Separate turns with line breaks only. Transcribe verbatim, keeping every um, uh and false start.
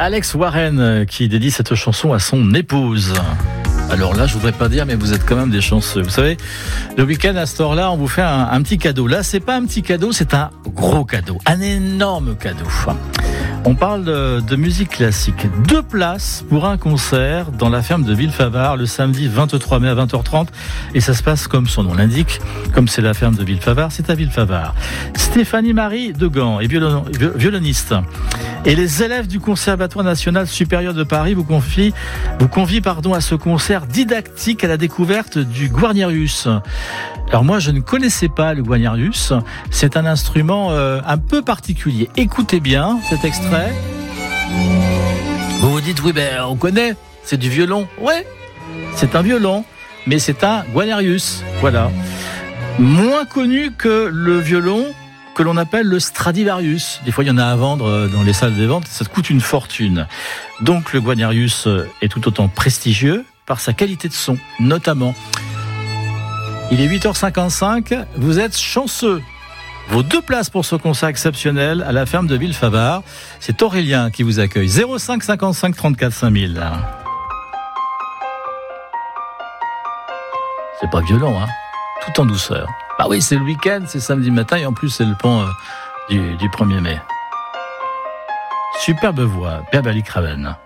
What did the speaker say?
Alex Warren qui dédie cette chanson à son épouse. Alors là, je voudrais pas dire, mais vous êtes quand même des chanceux. Vous savez, le week-end à cette heure-là, on vous fait un, un petit cadeau. Là, c'est pas un petit cadeau, c'est un gros cadeau, un énorme cadeau. On parle de, de musique classique. Deux places pour un concert dans la ferme de Villefavard le samedi vingt-trois mai à vingt heures trente. Et ça se passe comme son nom l'indique. Comme c'est la ferme de Villefavard, c'est à Villefavard. Stéphanie Marie de Gand est violon, violoniste. Et les élèves du Conservatoire national supérieur de Paris vous confient, vous convient pardon, à ce concert didactique à la découverte du Guarnerius. Alors moi, je ne connaissais pas le Guarnerius. C'est un instrument euh, un peu particulier. Écoutez bien cet extrait. Vous vous dites, oui, ben on connaît, c'est du violon. Ouais, c'est un violon, mais c'est un Guarnerius. Voilà. Moins connu que le violon que l'on appelle le Stradivarius. Des fois, il y en a à vendre dans les salles des ventes. Ça coûte une fortune. Donc, le Guarnerius est tout autant prestigieux par sa qualité de son, notamment. Il est huit heures cinquante-cinq. Vous êtes chanceux. Vos deux places pour ce concert exceptionnel à la ferme de Villefavard. C'est Aurélien qui vous accueille. zéro cinq cinquante-cinq trente-quatre cinq mille. C'est pas violent, hein. Tout en douceur. Ah oui, c'est le week-end, c'est samedi matin et en plus c'est le pont euh, du, du premier mai. Superbe voix, Berbali Craven.